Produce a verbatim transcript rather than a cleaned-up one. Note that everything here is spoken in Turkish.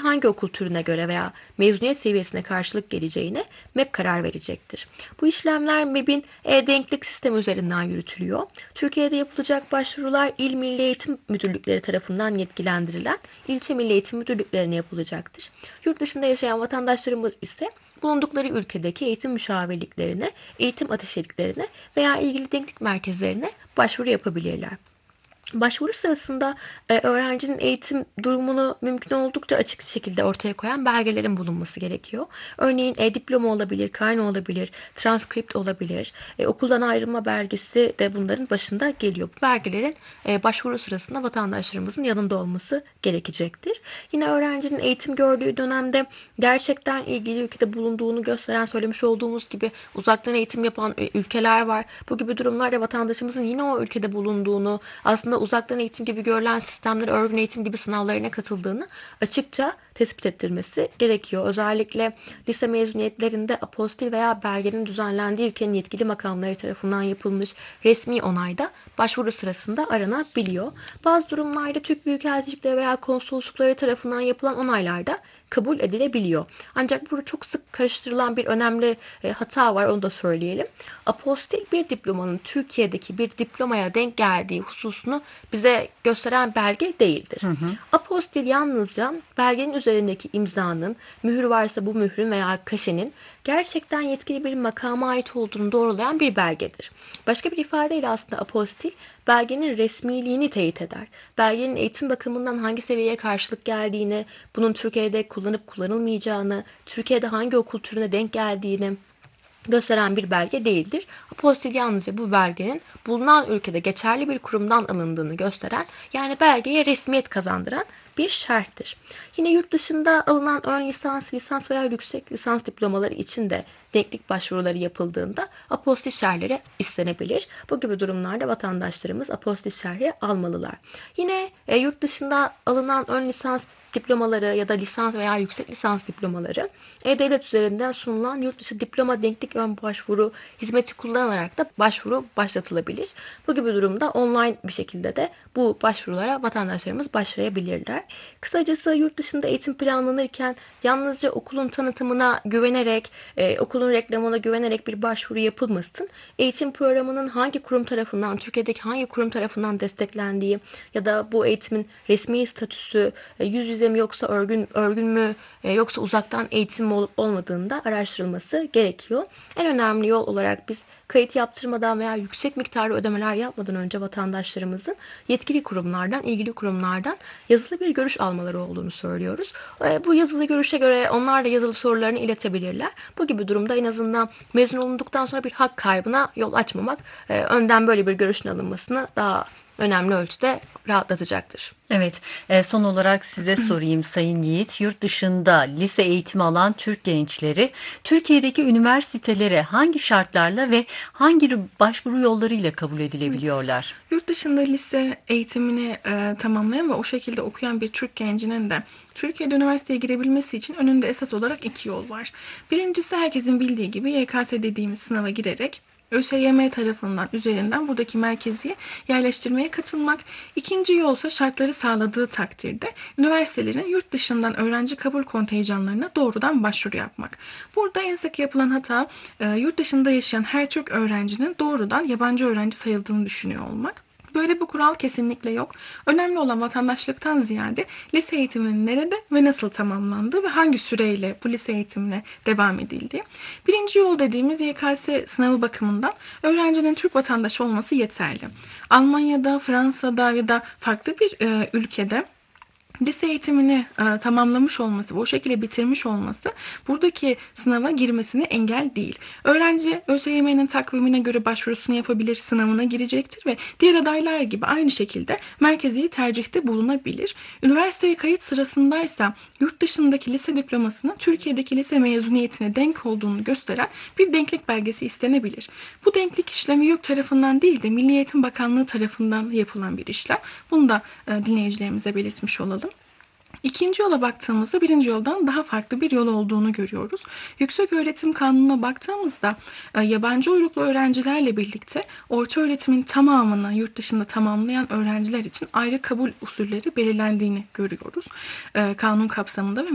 hangi okul türüne göre veya mezuniyet seviyesine karşılık geleceğine MEP karar verecektir. Bu işlemler MEB'in e-denklik sistemi üzerinden yürütülüyor. Türkiye'de yapılacak başvurular İl Milli Eğitim Müdürlükleri tarafından yetkilendirilen ilçe milli eğitim müdürlüklerine yapılacaktır. Yurt dışında yaşayan vatandaşlarımız ise bulundukları ülkedeki eğitim müşavirliklerine, eğitim ateşeliklerine veya ilgili denklik merkezlerine başvuru yapabilirler. Başvuru sırasında e, öğrencinin eğitim durumunu mümkün oldukça açık şekilde ortaya koyan belgelerin bulunması gerekiyor. Örneğin e-diploma olabilir, karne olabilir, transkript olabilir, e, okuldan ayrılma belgesi de bunların başında geliyor. Bu belgelerin e, başvuru sırasında vatandaşlarımızın yanında olması gerekecektir. Yine öğrencinin eğitim gördüğü dönemde gerçekten ilgili ülkede bulunduğunu gösteren, söylemiş olduğumuz gibi uzaktan eğitim yapan e, ülkeler var. Bu gibi durumlarda vatandaşımızın yine o ülkede bulunduğunu, aslında uzaktan eğitim gibi görülen sistemler, örgün eğitim gibi sınavlarına katıldığını açıkça tespit ettirmesi gerekiyor. Özellikle lise mezuniyetlerinde apostil veya belgenin düzenlendiği ülkenin yetkili makamları tarafından yapılmış resmi onayda başvuru sırasında aranabiliyor. Bazı durumlarda Türk Büyükelçilikleri veya konsoloslukları tarafından yapılan onaylarda kabul edilebiliyor. Ancak burada çok sık karıştırılan bir önemli e, hata var, onu da söyleyelim. Apostil bir diplomanın Türkiye'deki bir diplomaya denk geldiği hususunu bize gösteren belge değildir. Hı hı. Apostil yalnızca belgenin üzerindeki imzanın, mühür varsa bu mührün veya kaşenin gerçekten yetkili bir makama ait olduğunu doğrulayan bir belgedir. Başka bir ifadeyle aslında apostil belgenin resmiliğini teyit eder. Belgenin eğitim bakımından hangi seviyeye karşılık geldiğini, bunun Türkiye'de kullanıp kullanılmayacağını, Türkiye'de hangi okul türüne denk geldiğini gösteren bir belge değildir. Apostil yalnızca bu belgenin bulunan ülkede geçerli bir kurumdan alındığını gösteren, yani belgeye resmiyet kazandıran bir şarttır. Yine yurt dışında alınan ön lisans, lisans veya yüksek lisans diplomaları için de denklik başvuruları yapıldığında apostil şerhleri istenebilir. Bu gibi durumlarda vatandaşlarımız apostil şerhi almalılar. Yine e, yurt dışında alınan ön lisans diplomaları ya da lisans veya yüksek lisans diplomaları E-Devlet üzerinden sunulan yurt dışı diploma denklik ön başvuru hizmeti kullanarak da başvuru başlatılabilir. Bu gibi durumda online bir şekilde de bu başvurulara vatandaşlarımız başlayabilirler. Kısacası yurt dışında eğitim planlanırken yalnızca okulun tanıtımına güvenerek, e, okulun reklamına güvenerek bir başvuru yapılmasın. Eğitim programının hangi kurum tarafından, Türkiye'deki hangi kurum tarafından desteklendiği ya da bu eğitimin resmi statüsü e, yüz yüze mi yoksa örgün, örgün mü e, yoksa uzaktan eğitim mi olup olmadığında araştırılması gerekiyor. En önemli yol olarak biz kayıt yaptırmadan veya yüksek miktarda ödemeler yapmadan önce vatandaşlarımızın yetkili kurumlardan, ilgili kurumlardan yazılı bir görüş almaları olduğunu söylüyoruz. Bu yazılı görüşe göre onlar da yazılı sorularını iletebilirler. Bu gibi durumda en azından mezun olunduktan sonra bir hak kaybına yol açmamak, önden böyle bir görüşün alınmasını daha önemli ölçüde rahatlatacaktır. Evet, son olarak size sorayım Sayın Yiğit. Yurt dışında lise eğitimi alan Türk gençleri Türkiye'deki üniversitelere hangi şartlarla ve hangi başvuru yollarıyla kabul edilebiliyorlar? Evet. Yurt dışında lise eğitimini e, tamamlayan ve o şekilde okuyan bir Türk gencinin de Türkiye'de üniversiteye girebilmesi için önünde esas olarak iki yol var. Birincisi, herkesin bildiği gibi Y K S dediğimiz sınava girerek ÖSYM tarafından üzerinden buradaki merkezi yerleştirmeye katılmak. İkinci yolsa şartları sağladığı takdirde üniversitelerin yurt dışından öğrenci kabul kontenjanlarına doğrudan başvuru yapmak. Burada en sık yapılan hata yurt dışında yaşayan her Türk öğrencinin doğrudan yabancı öğrenci sayıldığını düşünüyor olmak. Böyle bir kural kesinlikle yok. Önemli olan vatandaşlıktan ziyade lise eğitiminin nerede ve nasıl tamamlandığı ve hangi süreyle bu lise eğitimine devam edildiği. Birinci yol dediğimiz Y K S sınavı bakımından öğrencinin Türk vatandaşı olması yeterli. Almanya'da, Fransa'da ya da farklı bir e, ülkede lise eğitimini e, tamamlamış olması, bu şekilde bitirmiş olması buradaki sınava girmesine engel değil. Öğrenci ÖSYM'nin takvimine göre başvurusunu yapabilir, sınavına girecektir ve diğer adaylar gibi aynı şekilde merkezi tercihte bulunabilir. Üniversiteye kayıt sırasındaysa yurt dışındaki lise diplomasının Türkiye'deki lise mezuniyetine denk olduğunu gösteren bir denklik belgesi istenebilir. Bu denklik işlemi YÖK tarafından değil de Milli Eğitim Bakanlığı tarafından yapılan bir işlem. Bunu da e, dinleyicilerimize belirtmiş olalım. İkinci yola baktığımızda birinci yoldan daha farklı bir yol olduğunu görüyoruz. Yükseköğretim Kanunu'na baktığımızda e, yabancı uyruklu öğrencilerle birlikte orta öğretimin tamamını yurt dışında tamamlayan öğrenciler için ayrı kabul usulleri belirlendiğini görüyoruz. E, kanun kapsamında ve